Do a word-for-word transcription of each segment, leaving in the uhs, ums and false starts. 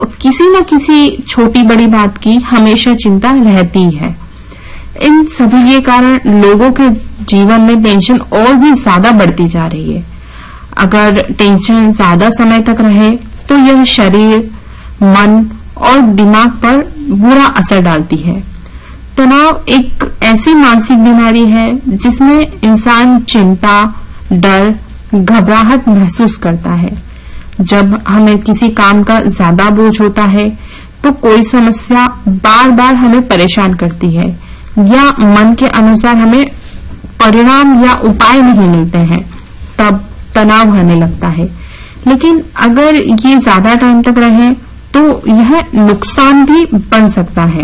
किसी न किसी छोटी बड़ी बात की हमेशा चिंता रहती है। इन सभी के कारण लोगों के जीवन में टेंशन और भी ज्यादा बढ़ती जा रही है। अगर टेंशन ज्यादा समय तक रहे तो यह शरीर, मन और दिमाग पर बुरा असर डालती है। तनाव एक ऐसी मानसिक बीमारी है जिसमें इंसान चिंता, डर, घबराहट महसूस करता है। जब हमें किसी काम का ज्यादा बोझ होता है तो कोई समस्या बार बार हमें परेशान करती है या मन के अनुसार हमें परिणाम या उपाय नहीं मिलते हैं, तब तनाव होने लगता है। लेकिन अगर ये ज्यादा टाइम तक रहे तो यह नुकसान भी बन सकता है।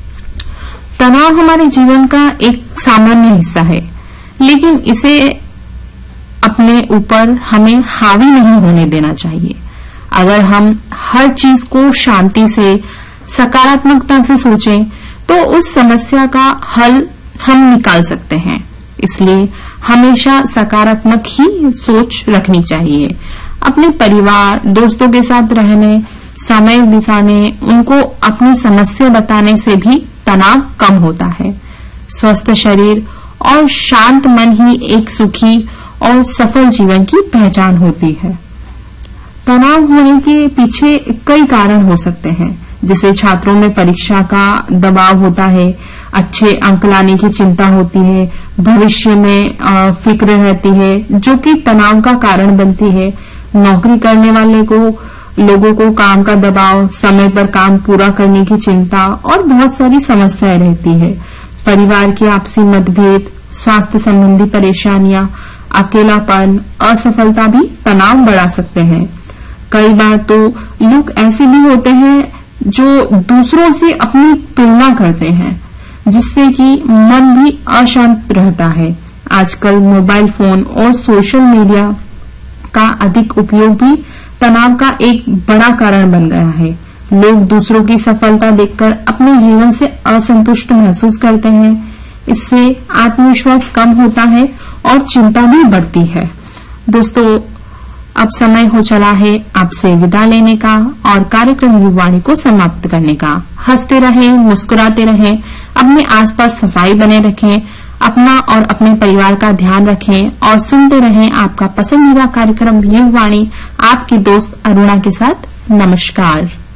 तनाव हमारे जीवन का एक सामान्य हिस्सा है, लेकिन इसे अपने ऊपर हमें हावी नहीं होने देना चाहिए। अगर हम हर चीज को शांति से, सकारात्मकता से सोचें तो उस समस्या का हल हम निकाल सकते हैं। इसलिए हमेशा सकारात्मक ही सोच रखनी चाहिए। अपने परिवार, दोस्तों के साथ रहने, समय बिताने, उनको अपनी समस्या बताने से भी तनाव कम होता है। स्वस्थ शरीर और शांत मन ही एक सुखी और सफल जीवन की पहचान होती है। तनाव होने के पीछे कई कारण हो सकते हैं, जैसे छात्रों में परीक्षा का दबाव होता है, अच्छे अंक लाने की चिंता होती है, भविष्य में फिक्र रहती है जो कि तनाव का कारण बनती है। नौकरी करने वाले को लोगों को काम का दबाव, समय पर काम पूरा करने की चिंता और बहुत सारी समस्याएं रहती है। परिवार की आपसी मतभेद, स्वास्थ्य संबंधी परेशानियां, अकेलापन, असफलता भी तनाव बढ़ा सकते हैं। कई बार तो लोग ऐसे भी होते हैं जो दूसरों से अपनी तुलना करते हैं, जिससे कि मन भी अशांत रहता है। आजकल मोबाइल फोन और सोशल मीडिया का अधिक उपयोग भी तनाव का एक बड़ा कारण बन गया है। लोग दूसरों की सफलता देखकर अपने जीवन से असंतुष्ट महसूस करते हैं। इससे आत्मविश्वास कम होता है और चिंता भी बढ़ती है। दोस्तों, अब समय हो चला है आपसे विदा लेने का और कार्यक्रम युवावाणी को समाप्त करने का। हंसते रहें, मुस्कुराते रहें, अपने आसपास सफाई बने रखें, अपना और अपने परिवार का ध्यान रखें और सुनते रहें आपका पसंदीदा कार्यक्रम युवावाणी आपकी दोस्त अरुणा के साथ। नमस्कार।